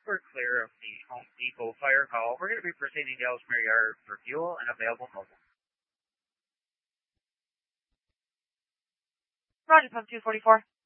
we're clear of the Home Depot fire call, we're going to be proceeding to Ellesmere Yard for fuel and available mobile. Roger, pump 244.